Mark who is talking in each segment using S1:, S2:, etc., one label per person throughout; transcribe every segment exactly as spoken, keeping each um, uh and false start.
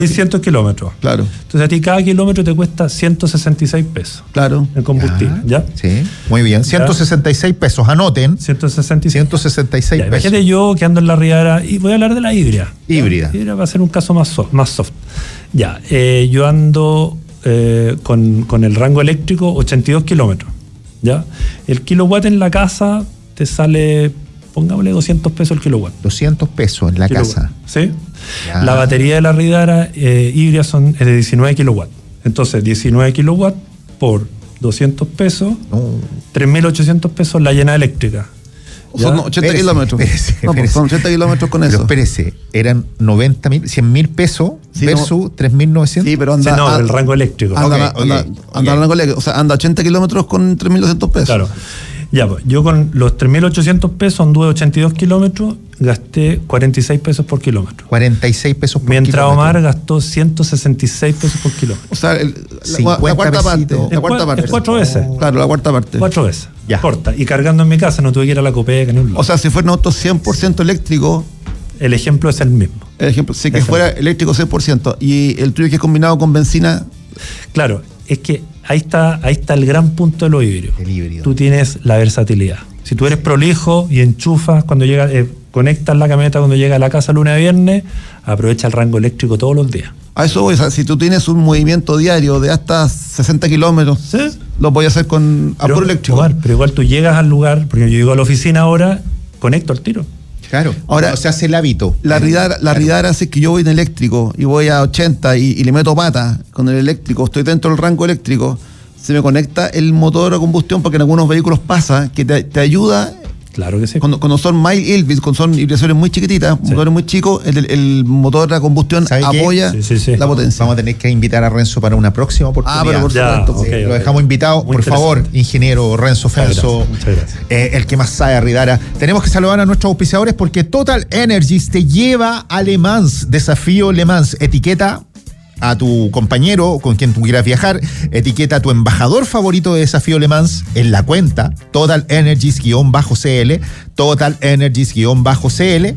S1: seiscientos kilómetros.
S2: Claro.
S1: Entonces a ti cada kilómetro te cuesta ciento sesenta y seis pesos.
S2: Claro.
S1: El combustible, ¿ya?
S3: ¿ya? Sí, muy bien. ciento sesenta y seis pesos, anoten.
S1: ciento sesenta y seis.
S3: ciento sesenta y seis
S1: Ya,
S3: pesos.
S1: imagínate yo que ando en la Riviera, y voy a hablar de la híbrida.
S3: Híbrida.
S1: La híbrida va a ser un caso más soft. Más soft. Ya, eh, yo ando eh, con, con el rango eléctrico ochenta y dos kilómetros. ¿Ya? El kilowatt en la casa te sale, pongámosle doscientos pesos el kilowatt.
S3: doscientos pesos en la
S1: Kilowatt,
S3: casa.
S1: ¿sí?
S3: Ya.
S1: La batería de la Ridara eh, híbrida son, es de diecinueve kilowatts. Entonces, diecinueve kilowatts por doscientos pesos,
S3: No.
S1: tres mil ochocientos pesos la llena eléctrica. ¿Ya?
S2: Son ochenta
S3: Espérese,
S2: kilómetros.
S3: espérese,
S2: No, pues
S3: espérese.
S2: son ochenta kilómetros con
S3: Pero
S2: eso.
S3: espérese, eran noventa mil, cien mil pesos
S2: Sí,
S3: versus tres mil novecientos.
S2: Sí, pero
S1: Sí,
S2: anda.
S1: no,
S2: anda-
S1: el rango eléctrico.
S2: Anda,
S3: Ok,
S2: anda,
S3: ok,
S2: anda,
S3: ok.
S2: anda con la- o sea, anda ochenta kilómetros con tres mil doscientos pesos.
S1: Claro. Ya, pues, yo con los tres mil ochocientos pesos anduve ochenta y dos kilómetros, gasté cuarenta y seis pesos por kilómetro.
S3: cuarenta y seis pesos por
S1: Mientras
S3: kilómetro.
S1: Omar gastó ciento sesenta y seis pesos por kilómetro.
S2: O sea, el- la,
S3: cincuenta
S2: la cuarta parte.
S3: pesitos.
S2: La
S1: Es
S2: cuarta
S1: cua-
S2: parte.
S1: es cuatro veces.
S2: Claro, la cuarta parte.
S1: Cuatro veces.
S3: Ya.
S1: Corta. Y cargando en mi casa, no tuve que ir a la Copeca ni un lado.
S2: O sea, si fuera un auto cien por ciento eléctrico,
S1: El ejemplo es el mismo.
S2: el ejemplo, si que
S1: Exacto.
S2: fuera eléctrico cien por ciento y el tuyo que es combinado con benzina,
S1: Claro, es que ahí está, ahí está el gran punto de lo híbrido.
S3: El híbrido.
S1: Tú tienes la versatilidad. Si tú eres prolijo y enchufas cuando llega, eh, conectas la camioneta cuando llega a la casa lunes a viernes, aprovecha el rango eléctrico todos los días.
S2: a eso voy. O sea, si tú tienes un movimiento diario de hasta sesenta kilómetros,
S1: ¿Sí?
S2: lo voy a hacer con a
S1: Pero,
S2: puro eléctrico.
S1: Omar, pero igual tú llegas al lugar, porque yo llego a la oficina ahora, conecto al tiro.
S3: Claro.
S2: Ahora,
S3: Ahora se hace el hábito.
S2: La Ridara, la Ridara hace que yo voy en eléctrico y voy a ochenta y, y le meto pata con el eléctrico, estoy dentro del rango eléctrico, se me conecta el motor a combustión porque en algunos vehículos pasa que te, te ayuda
S1: Claro que sí.
S2: cuando, cuando son mild híbridos, cuando son hibridaciones muy chiquititas,
S1: Sí.
S2: motores muy chicos, el, el motor a combustión
S3: ¿Sabe qué?
S2: apoya
S1: Sí, sí, sí.
S2: la potencia.
S3: Vamos a tener que invitar a Renzo para una próxima oportunidad.
S2: Ah, pero por
S1: Ya,
S2: supuesto.
S1: ok,
S3: Sí, lo
S1: ok.
S3: dejamos invitado,
S1: Muy
S3: por favor,
S1: interesante.
S3: ingeniero Renzo
S1: Muchas
S3: Ferso,
S1: gracias, muchas gracias.
S3: eh, el que más sabe a Ridara. Tenemos que saludar a nuestros auspiciadores porque Total Energies te lleva a Le Mans, desafío Le Mans, etiqueta a tu compañero con quien tú quieras viajar, etiqueta a tu embajador favorito de Desafío Le Mans en la cuenta Total Energies-C L, Total Energies-C L,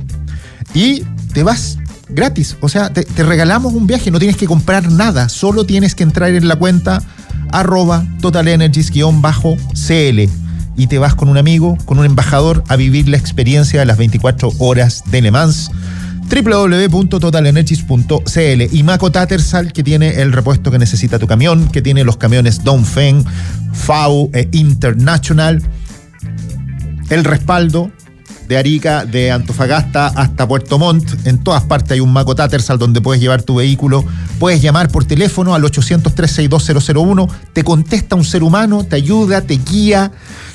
S3: y te vas gratis. O sea, te, te regalamos un viaje, no tienes que comprar nada, solo tienes que entrar en la cuenta arroba Total Energies-C L y te vas con un amigo, con un embajador a vivir la experiencia de las veinticuatro horas de Le Mans. doble u doble u doble u punto total energies punto c l y Mako Tattersall, que tiene el repuesto que necesita tu camión, que tiene los camiones Dongfeng, F A U e International, el respaldo de Arica, de Antofagasta hasta Puerto Montt. En todas partes hay un Mako Tattersall donde puedes llevar tu vehículo. Puedes llamar por teléfono al ochocientos, trescientos sesenta y dos cero cero uno, te contesta un ser humano, te ayuda, te guía.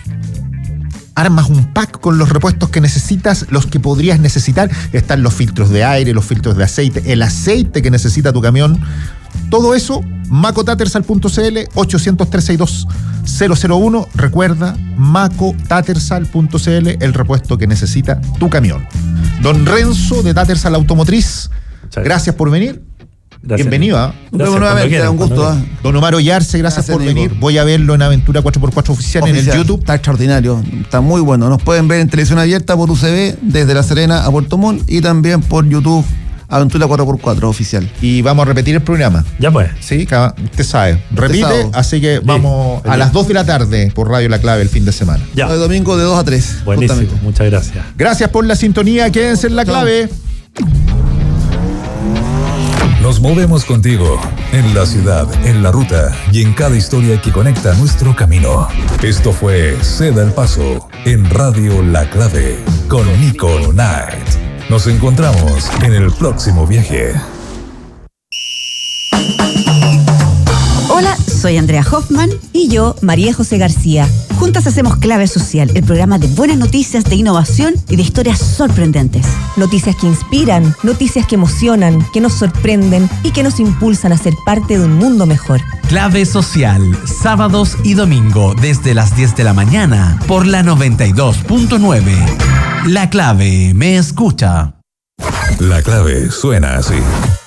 S3: Armas un pack con los repuestos que necesitas, los que podrías necesitar. Están los filtros de aire, los filtros de aceite, el aceite que necesita tu camión. Todo eso, mako tattersall punto c l, ochocientos, trescientos sesenta y dos cero cero uno. Recuerda, mako tattersall punto c l, el repuesto que necesita tu camión. Don Renzo de Tattersall Automotriz,
S1: Muchas
S3: gracias por venir.
S1: Gracias.
S3: Bienvenido. ¿eh?
S2: Nos vemos
S1: Gracias,
S2: nuevamente,
S1: cuando quieran,
S2: un gusto.
S1: cuando
S2: ¿ah?
S3: Don Omar Ollarse, gracias,
S2: Gracias,
S3: por
S2: Nico.
S3: venir. Voy a verlo en Aventura cuatro por cuatro Oficial, en el
S2: Oficial,
S3: YouTube.
S2: Está extraordinario, está muy bueno. Nos pueden ver en televisión abierta por U C B desde La Serena a Puerto Montt y también por YouTube Aventura cuatro por cuatro Oficial.
S3: Y vamos a repetir el programa.
S1: Ya pues.
S3: Sí, cada- usted sabe. Repite,
S2: sabe.
S3: así que vamos a las dos de la tarde por Radio La Clave el fin de semana.
S1: Ya.
S2: El domingo de dos a tres.
S1: Buenísimo.
S2: justamente.
S1: Muchas gracias.
S3: Gracias por la sintonía, quédense en La
S2: Chao.
S3: Clave.
S4: Nos movemos contigo en la ciudad, en la ruta y en cada historia que conecta nuestro camino. Esto fue Ceda el Paso en Radio La Clave con Nico Knight. Nos encontramos en el próximo viaje.
S5: Hola, soy Andrea Hoffman
S6: Y yo, María José García.
S5: Juntas hacemos Clave Social, el programa de buenas noticias, de innovación y de historias sorprendentes.
S6: Noticias que inspiran, noticias que emocionan, que nos sorprenden y que nos impulsan a ser parte de un mundo mejor.
S7: Clave Social, sábados y domingo desde las diez de la mañana por la noventa y dos punto nueve. La Clave me escucha.
S4: La Clave suena así.